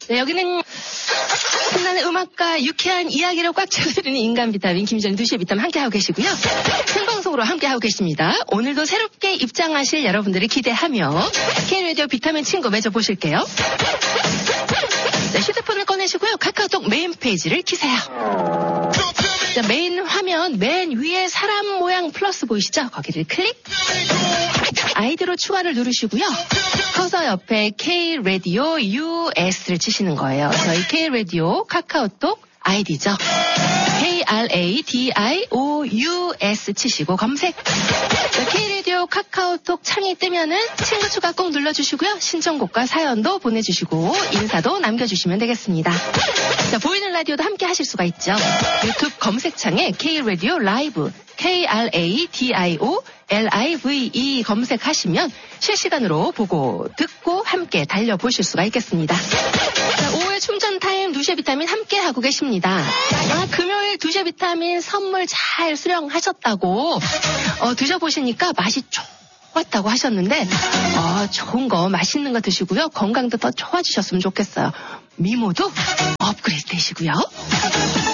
네, 여기는 신나는 음악과 유쾌한 이야기로 꽉 채워드리는 인간 비타민 김희정의 2시의 비타민 함께하고 계시고요. 생방송으로 함께하고 계십니다. 오늘도 새롭게 입장하실 여러분들을 기대하며 K라디오 비타민 친구 맺어보실게요. 네, 휴대폰을 꺼내시고요. 카카오톡 메인 페이지를 키세요. 자, 메인 화면 맨 위에 사람 모양 플러스 보이시죠? 거기를 클릭. 아이디로 추가를 누르시고요. 커서 옆에 K라디오 US를 치시는 거예요. 저희 K라디오 카카오톡 아이디죠. KRADIOUS 치시고 검색. K라디오 카카오톡 창이 뜨면은 친구 추가 꼭 눌러주시고요. 신청곡과 사연도 보내주시고 인사도 남겨주시면 되겠습니다. 자, 보이는 라디오도 함께 하실 수가 있죠. 유튜브 검색창에 K라디오 라이브 KRADIO LIVE 검색하시면 실시간으로 보고 듣고 함께 달려보실 수가 있겠습니다. 자, 5회 충전 타임 2시의 비타민 함께 하고 계십니다. 금요일 2시의 비타민 선물 잘 수령하셨다고 드셔보시니까 맛이 좋았다고 하셨는데 좋은 거 맛있는 거 드시고요. 건강도 더 좋아지셨으면 좋겠어요. 미모도 업그레이드 되시고요.